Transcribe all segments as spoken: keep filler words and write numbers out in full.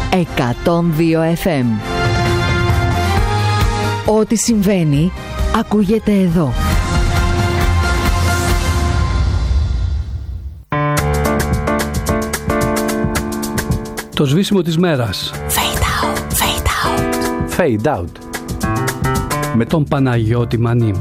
εκατόν δύο εφ εμ. Ό,τι συμβαίνει ακούγεται εδώ. Το σβήσιμο της μέρας. Fade out, fade out. Fade out. Με τον Παναγιώτη Μανί.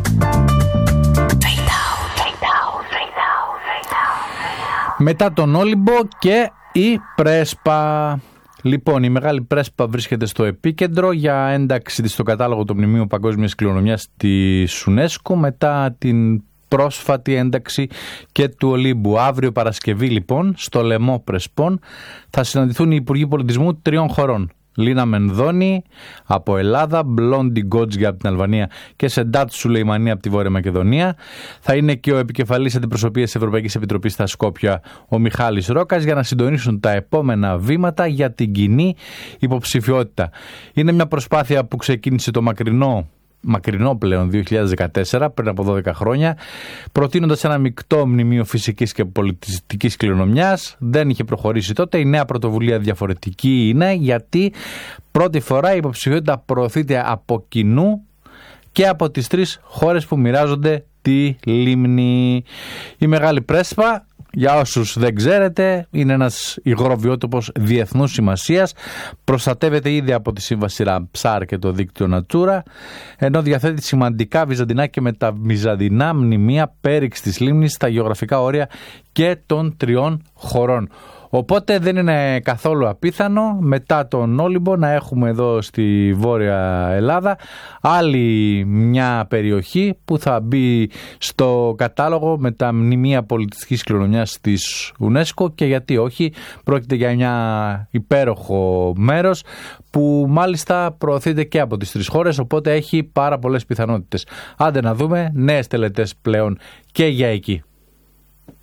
Μετά τον Όλυμπο και η Πρέσπα. Λοιπόν, η Μεγάλη Πρέσπα βρίσκεται στο επίκεντρο για ένταξη της στο κατάλογο του Μνημείου Παγκόσμιας Κληρονομιάς της UNESCO μετά την πρόσφατη ένταξη και του Ολύμπου. Αύριο Παρασκευή λοιπόν στο Λεμό Πρεσπών θα συναντηθούν οι Υπουργοί Πολιτισμού τριών χωρών. Λίνα Μενδώνη από Ελλάδα, Μπλόντι Γκότζια από την Αλβανία και Σεντάτ Σουλεϊμανί από τη Βόρεια Μακεδονία. Θα είναι και ο επικεφαλής αντιπροσωπείας της Ευρωπαϊκής Επιτροπής στα Σκόπια, ο Μιχάλης Ρόκας, για να συντονίσουν τα επόμενα βήματα για την κοινή υποψηφιότητα. Είναι μια προσπάθεια που ξεκίνησε το μακρινό μακρινό πλέον δύο χιλιάδες δεκατέσσερα, πριν από δώδεκα χρόνια, προτείνοντας ένα μεικτό μνημείο φυσικής και πολιτιστικής κληρονομιάς. Δεν είχε προχωρήσει τότε. Η νέα πρωτοβουλία διαφορετική είναι γιατί πρώτη φορά η υποψηφιότητα προωθείται από κοινού και από τις τρεις χώρες που μοιράζονται τη λίμνη. Η Μεγάλη Πρέσπα, για όσους δεν ξέρετε, είναι ένας υγροβιότοπος διεθνούς σημασίας. Προστατεύεται ήδη από τη Σύμβαση Ραμσάρ και το δίκτυο Natura, ενώ διαθέτει σημαντικά βυζαντινά και μεταβυζαντινά μνημεία πέριξ της λίμνης στα γεωγραφικά όρια και των τριών χωρών. Οπότε δεν είναι καθόλου απίθανο μετά τον Όλυμπο να έχουμε εδώ στη Βόρεια Ελλάδα άλλη μια περιοχή που θα μπει στο κατάλογο με τα μνημεία πολιτιστικής κληρονομιάς της UNESCO, και γιατί όχι, πρόκειται για μια υπέροχο μέρος που μάλιστα προωθείται και από τις τρεις χώρες, οπότε έχει πάρα πολλές πιθανότητες. Άντε να δούμε νέες τελετές πλέον και για εκεί.